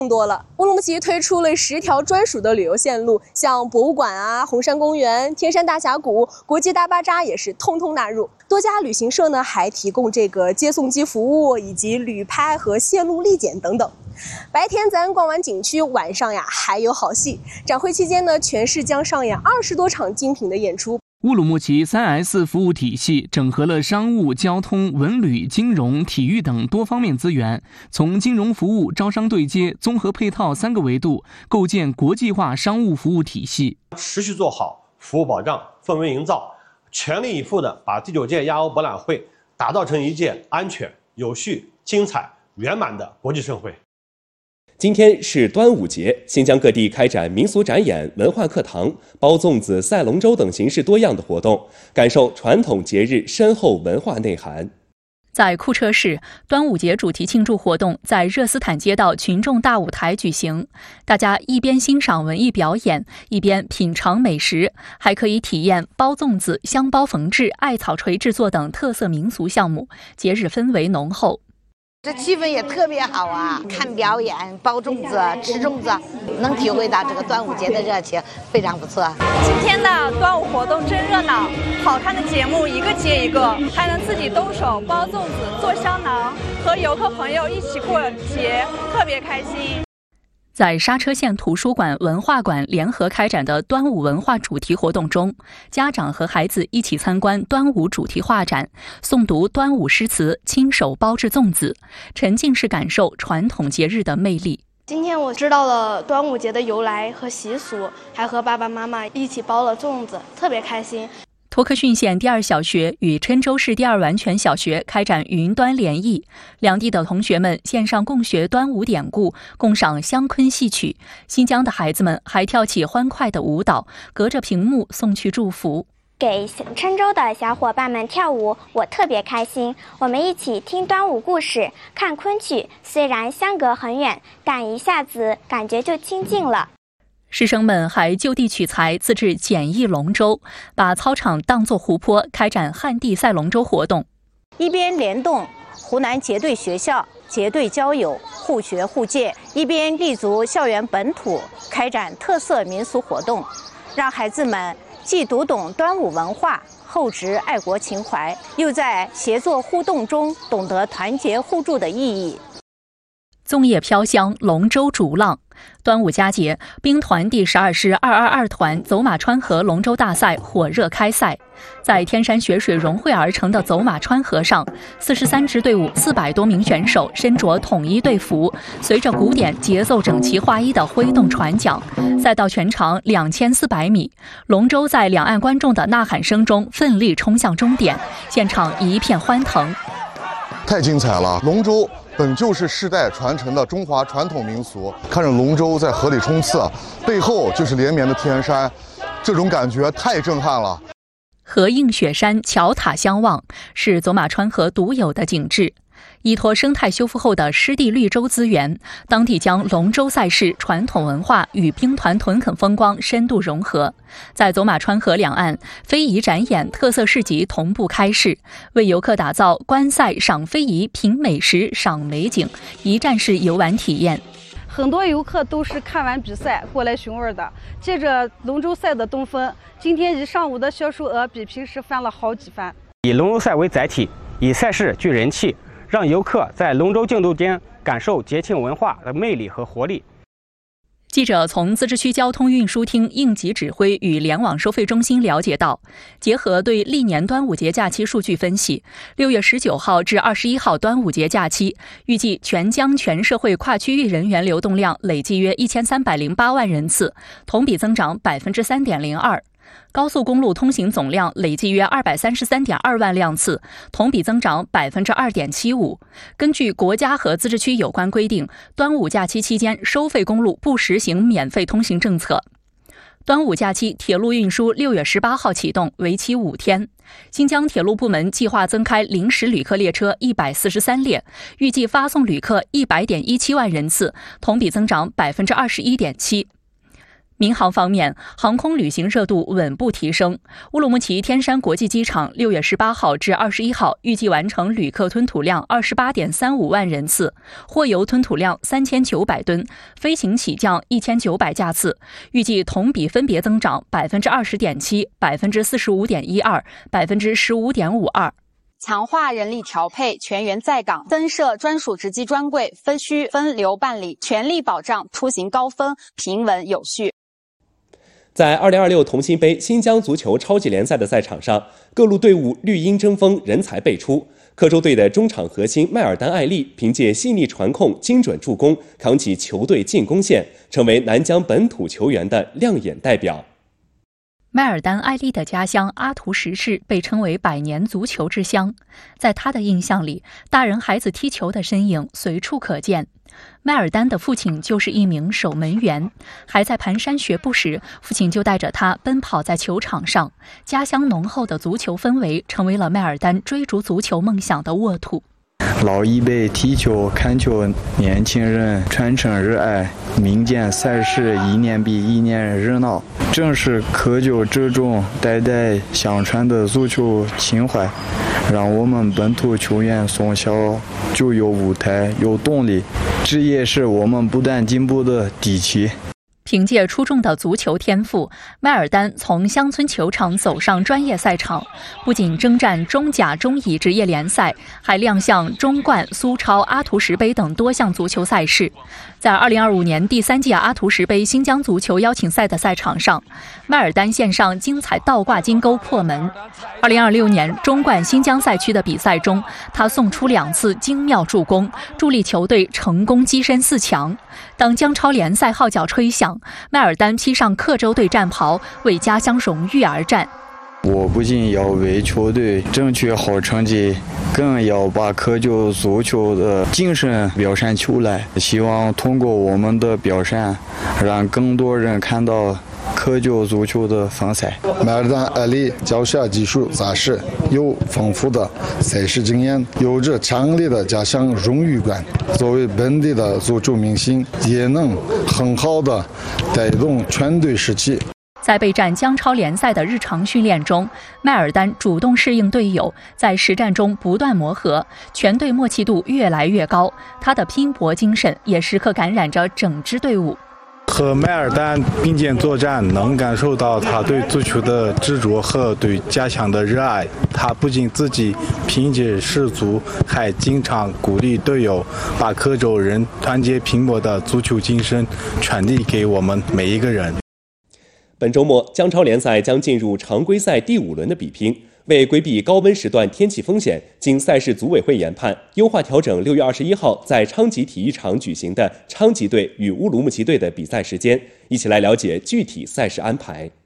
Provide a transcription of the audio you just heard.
更多了。乌鲁木齐推出了10条专属的旅游线路，像博物馆啊、红山公园、天山大峡谷、国际大巴扎也是通通纳入。多家旅行社呢还提供这个接送机服务，以及旅拍和线路立检等等。白天咱逛完景区，晚上呀还有好戏。展会期间呢，全市将上演20多场精品的演出。 乌鲁木齐 3S 服务体系整合了商务、交通、文旅、金融、体育等多方面资源，从金融服务、招商对接、综合配套3个维度，构建国际化商务服务体系。 持续做好服务保障、氛围营造，全力以赴地把第9届亚欧博览会打造成一届安全、有序、精彩、圆满的国际盛会。 今天是端午节，新疆各地开展民俗展演、文化课堂、包粽子、赛龙舟等形式多样的活动，感受传统节日深厚文化内涵。 在库车市，端午节主题庆祝活动在热斯坦街道群众大舞台举行，大家一边欣赏文艺表演，一边品尝美食，还可以体验包粽子、香包缝制、艾草锤制作等特色民俗项目，节日氛围浓厚。 这气氛也特别好啊！看表演、包粽子、吃粽子，能体会到这个端午节的热情，非常不错。 今天的端午活动真热闹，好看的节目一个接一个，还能自己动手包粽子、做香囊，和游客朋友一起过节，特别开心。 在刹车县图书馆、文化馆联合开展的端午文化主题活动中，家长和孩子一起参观端午主题画展，诵读端午诗词，亲手包制粽子，沉浸式感受传统节日的魅力。 今天我知道了端午节的由来和习俗，还和爸爸妈妈一起包了粽子，特别开心。 托克逊县第2小学与郴州市第2完全小学开展云端联谊，两地的同学们线上共学端午典故，共赏湘昆戏曲。新疆的孩子们还跳起欢快的舞蹈，隔着屏幕送去祝福。 给郴州的小伙伴们跳舞，我特别开心。我们一起听端午故事，看昆曲，虽然相隔很远，但一下子感觉就亲近了。 师生们还就地取材自制简易龙舟，把操场当作湖泊，开展旱地赛龙舟活动。 一边联动湖南结对学校结对交友，互学互鉴，一边立足校园本土，开展特色民俗活动，让孩子们既读懂端午文化，厚植爱国情怀，又在协作互动中懂得团结互助的意义。 粽叶飘香，龙舟逐浪。端午佳节，兵团第12师222团走马川河龙舟大赛火热开赛。在天山雪水融汇而成的走马川河上，43支队伍400多名选手身着统一队服，随着鼓点节奏整齐划一地挥动船桨。赛道全长2400米，龙舟在两岸观众的呐喊声中奋力冲向终点，现场一片欢腾。 太精彩了！龙舟本就是世代传承的中华传统民俗，看着龙舟在河里冲刺，背后就是连绵的天山，这种感觉太震撼了。 河映雪山，桥塔相望，是走马川河独有的景致。依托生态修复后的湿地绿洲资源，当地将龙舟赛事传统文化与兵团屯垦风光深度融合。在走马川河两岸，非遗展演、特色市集同步开市，为游客打造观赛、赏非遗、品美食、赏美景一站式游玩体验。 很多游客都是看完比赛过来寻味的。借着龙舟赛的东风，今天一上午的销售额比平时翻了好几番。 以龙舟赛为载体，以赛事聚人气，让游客在龙舟竞渡间感受节庆文化的魅力和活力。 记者从自治区交通运输厅应急指挥与联网收费中心了解到，结合对历年端午节假期数据分析，6月19号至21号端午节假期，预计全疆全社会跨区域人员流动量累计约1308万人次，同比增长3.02%。高速公路通行总量累计约233.2万辆次，同比增长2.75%。根据国家和自治区有关规定，端午假期期间收费公路不实行免费通行政策。端午假期铁路运输6月18号启动，为期5天。新疆铁路部门计划增开临时旅客列车143列，预计发送旅客100.17万人次，同比增长21.7%。 民航方面，航空旅行热度稳步提升。乌鲁木齐天山国际机场6月18号至21号预计完成旅客吞吐量28.35万人次，货油吞吐量3900吨，飞行起降1900架次，预计同比分别增长20.7%、45.12%、15.52%。 强化人力调配，全员在岗，增设专属值机专柜，分区分流办理，全力保障出行高峰平稳有序。 在2026同心杯新疆足球超级联赛的赛场上，各路队伍绿茵争锋，人才辈出。科州队的中场核心麦尔丹·艾利凭借细腻传控、精准助攻，扛起球队进攻线，成为南疆本土球员的亮眼代表。 麦尔丹·艾利的家乡阿图什市被称为百年足球之乡，在他的印象里，大人孩子踢球的身影随处可见。麦尔丹的父亲就是一名守门员，还在蹒跚学步时，父亲就带着他奔跑在球场上。家乡浓厚的足球氛围成为了麦尔丹追逐足球梦想的沃土。 老一辈踢球看球，年轻人传承热爱，民间赛事一年比一年热闹，正是科九这种代代相传的足球情怀，让我们本土球员从小就有舞台、有动力，这也是我们不断进步的底气。 凭借出众的足球天赋，麦尔丹从乡村球场走上专业赛场，不仅征战中甲、中乙职业联赛，还亮相中冠、苏超、阿图什杯等多项足球赛事。在2025年第3届阿图什杯新疆足球邀请赛的赛场上，麦尔丹献上精彩倒挂金钩破门。2026年中冠新疆赛区的比赛中，他送出2次精妙助攻，助力球队成功跻身4强。当疆超联赛号角吹响，麦尔丹披上克州队战袍，为家乡荣誉而战。 我不仅要为球队争取好成绩，更要把科九足球的精神表现出来。希望通过我们的表现，让更多人看到科九足球的风采。 麦尔丹·艾利教学技术扎实，有丰富的赛事经验，有着强烈的家乡荣誉感。作为本地的足球明星，也能很好的带动全队士气。 在备战疆超联赛的日常训练中，麦尔丹主动适应队友，在实战中不断磨合，全队默契度越来越高。他的拼搏精神也时刻感染着整支队伍。 和麦尔丹并肩作战，能感受到他对足球的执着和对家乡的热爱。他不仅自己拼劲十足，还经常鼓励队友，把科州人团结拼搏的足球精神传递给我们每一个人。 本周末，疆超联赛将进入常规赛第5轮的比拼。为规避高温时段天气风险，经赛事组委会研判，优化调整6月21号在昌吉体育场举行的昌吉队与乌鲁木齐队的比赛时间。一起来了解具体赛事安排。